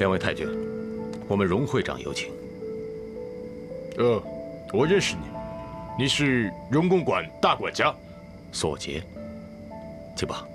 两位太君，我们荣会长有请。 我认识你，你是荣公馆大管家， 索杰，请吧。